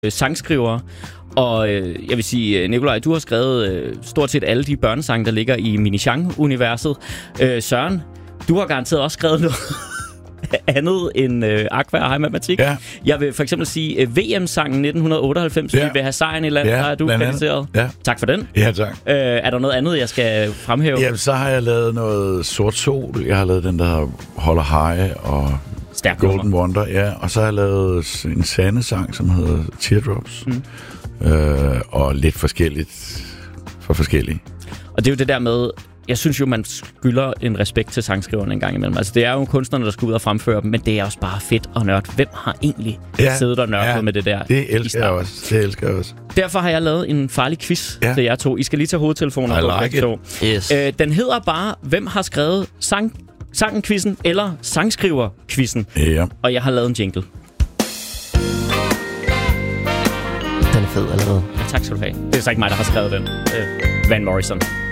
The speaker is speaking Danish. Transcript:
sangskrivere. Og jeg vil sige, Nikolaj, du har skrevet stort set alle de børnesange, der ligger i Minichang-universet. Søren, du har garanteret også skrevet noget andet end Aqua og High Matematik. Ja. Jeg vil for eksempel sige VM-sangen 1998, vi vil have sejren i land, har du kritiseret. Ja. Tak for den. Ja, tak. Er der noget andet, jeg skal fremhæve? Jamen, så har jeg lavet noget Sort Sol. Jeg har lavet den, der holder High og Stærk Golden nummer. Wonder. Ja, og så har jeg lavet en sande-sang, som hedder Teardrops. Og lidt forskelligt for forskellige. Og det er jo det der med, jeg synes jo, man skylder en respekt til sangskriverne en gang imellem. Altså, det er jo kunstnerne, der skal ud og fremføre dem, men det er også bare fedt og nørdt. Hvem har egentlig siddet og nørdet med det der? Det elsker jeg også. Derfor har jeg lavet en farlig quiz til jer to. I skal lige tage hovedtelefoner på begge to. Yes. Den hedder bare, hvem har skrevet sangen-quizzen eller sangskriver-quizzen? Ja. Og jeg har lavet en jingle. Den er fed allerede. Ja, tak skal du have. Det er så ikke mig, der har skrevet den. Van Morrison.